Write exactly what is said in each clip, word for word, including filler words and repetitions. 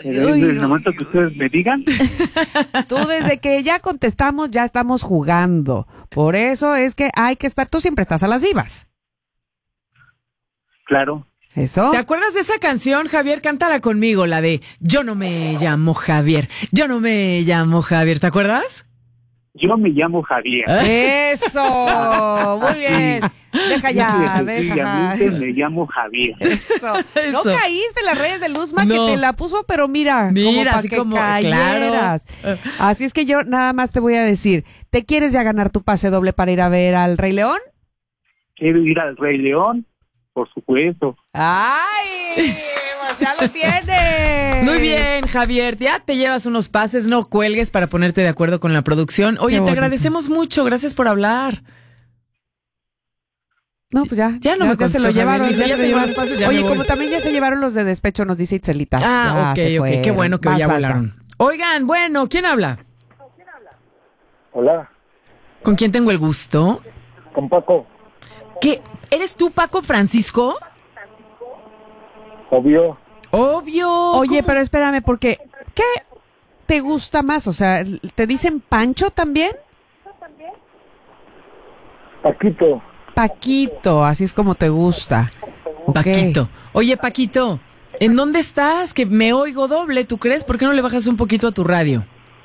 Pero Uy, en el no. momento que ustedes me digan. Tú desde que ya contestamos ya estamos jugando. Por eso es que hay que estar, tú siempre estás a las vivas. Claro. ¿Eso? ¿Te acuerdas de esa canción, Javier? Cántala conmigo, la de Yo no me llamo Javier, yo no me llamo Javier, ¿te acuerdas? Yo me llamo Javier. Eso, muy bien. Deja ya, deja. Sencillamente me llamo Javier. Eso. No Eso. caíste en las redes de Luzma No. que te la puso, pero mira, Mira, como para así que como, cayeras. claro. Así es que yo nada más te voy a decir, ¿te quieres ya ganar tu pase doble para ir a ver al Rey León? Quiero ir al Rey León, por supuesto. ¡Ay! Pues ya lo tienes. Muy bien, Javier, ya te llevas unos pases, no cuelgues para ponerte de acuerdo con la producción. Oye, Qué te bonito. agradecemos mucho, gracias por hablar. No, pues ya. Ya no me se contestó, lo llevaron. Javier. Ya Ya se lo tengo llevaron. los pases, ya Oye, me voy. como también ya se llevaron los de despecho, nos dice Itzelita. Ah, Ya se ok, ok, qué fueron. bueno que Vas, ya vas, volaron. vas. Oigan, bueno, ¿quién habla? Hola, ¿Con quién tengo el gusto? con Paco, ¿Qué? ¿Eres tú, Paco Francisco? obvio, Obvio. Oye, ¿cómo? pero espérame, porque ¿qué te gusta más? O sea, ¿te dicen Pancho también? Paquito, Paquito, así es como te gusta. Ok. Paquito. Oye, Paquito, ¿en dónde estás? Que me oigo doble, ¿tú crees? ¿Por qué no le bajas un poquito a tu radio?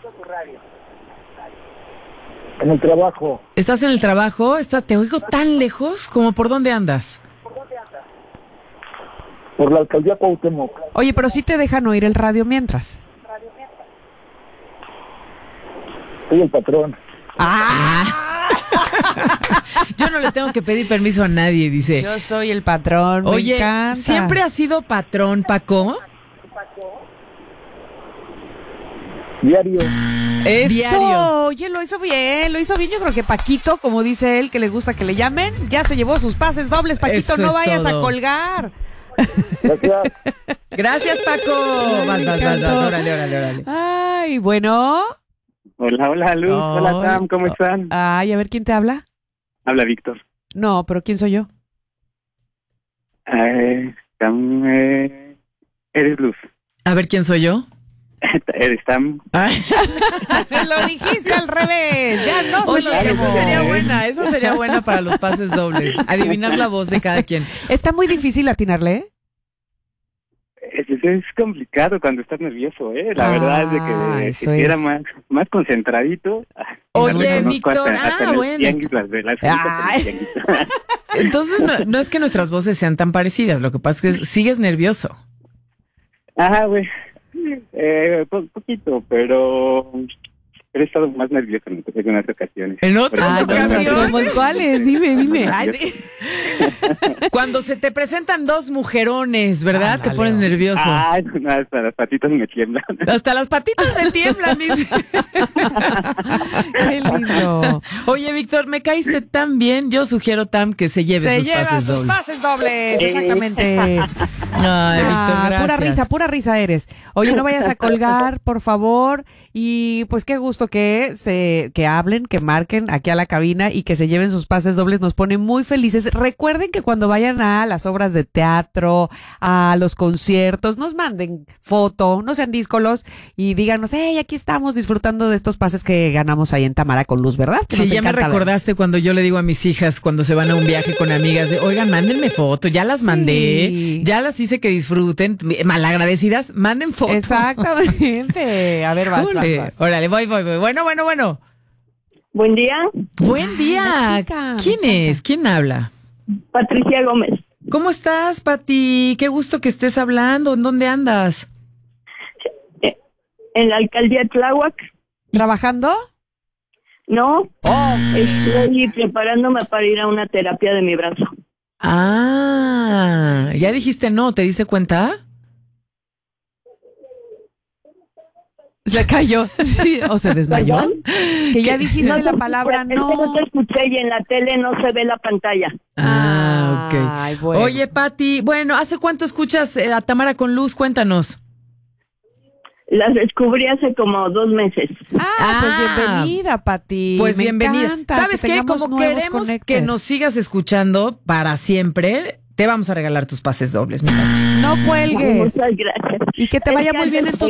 en el trabajo, ¿Estás en el trabajo? ¿Estás, te oigo tan lejos? ¿Como por dónde andas? por la alcaldía Cuauhtémoc. Oye, pero sí te dejan oír el radio mientras. Soy el patrón. ¡Ah! Yo no le tengo que pedir permiso a nadie, dice. Yo soy el patrón, me Oye, encanta. ¿siempre has sido patrón, Paco? Diario, Eso, Diario. oye, lo hizo bien, lo hizo bien. Yo creo que Paquito, como dice él, que le gusta que le llamen, ya se llevó sus pases dobles. Paquito, Eso no es vayas todo. a colgar. gracias. Gracias, Paco. Ay, Vas, me vas, vas, encantó. vas. Órale, órale, órale. Ay, bueno. Hola, hola, Luz. Hola, Ay, Sam. ¿Cómo están? Ay, a ver, ¿quién te habla? Habla Víctor. No, pero ¿quién soy yo? Eh, Sam, eh, eres Luz. A ver, ¿quién soy yo? Eres Sam. Ay. Lo dijiste al revés. Ya no se Oye, lo esa llevó. sería buena, esa sería buena para los pases dobles. Adivinar la voz de cada quien. Está muy difícil atinarle, ¿eh? Es, es- es complicado cuando estás nervioso, ¿eh? La Ah, verdad es de que eso si era es. más, más concentradito. ah, Oye, no conozco Víctor, hasta- hasta ah, en el bueno. tianguis, las de las frutas en el Ay. tianguis. Entonces, no, no es que nuestras voces sean tan parecidas, lo que pasa es que sigues nervioso. Ajá, güey. Eh, po- poquito, pero, pero he estado más nervioso en algunas ocasiones. En otras Ay, Pero- no, ocasiones. ¿cómo cuáles? Dime, dime. Ay, sí. Cuando se te presentan dos mujerones, ¿verdad? Ándale. Te pones nervioso. Ay, no, hasta las patitas me tiemblan. Hasta las patitas me tiemblan, dice. Qué lindo. Oye, Víctor, me caíste tan bien. Yo sugiero, Tam, que se lleve Se sus lleva pases sus dobles. pases dobles, exactamente. Ay, Víctor, Ah, gracias. pura risa, pura risa eres. Oye, no vayas a colgar, por favor. Y pues qué gusto que se, que hablen, que marquen aquí a la cabina y que se lleven sus pases dobles. Nos pone muy felices. Recuerden que cuando vayan a las obras de teatro, a los conciertos, nos manden foto, no sean díscolos y díganos, hey, aquí estamos disfrutando de estos pases que ganamos ahí en Tamara con Luz, ¿verdad? Que Sí, nos ya me encanta ver. recordaste cuando yo le digo a mis hijas cuando se van a un viaje con amigas, de, oigan, mándenme foto, ya las mandé, Sí. ya las hice que disfruten, malagradecidas, manden foto. Exactamente. A ver, vas, vas, Jole. vas. Órale, voy, voy, voy. Bueno, bueno, bueno. Buen día, Buen día. la chica, me ¿Quién encanta. es? ¿Quién habla? Patricia Gómez. ¿Cómo estás, Pati? Qué gusto que estés hablando. ¿En dónde andas? Eh, En la alcaldía Tláhuac, ¿Trabajando? no, estoy preparándome para ir a una terapia de mi brazo. Ah, ya dijiste no, ¿te diste cuenta? Se cayó. Sí, o se desmayó. ¿Perdón? Que ya dijiste No la te- palabra es que no no. te escuché y en la tele no se ve la pantalla. Ah, ok. Ay, bueno. Oye, Pati, bueno, ¿hace cuánto escuchas eh, a Tamara con Luz? Cuéntanos. Las descubrí hace como dos meses. Ah, Ah. pues bienvenida, Pati. Pues Me bienvenida. encanta ¿Sabes que qué? tengamos Como nuevos queremos conectes. que nos sigas escuchando para siempre, te vamos a regalar tus pases dobles, mi Pati. No cuelgues. Muchas gracias. Y que te Es vaya que muy bien en antes tu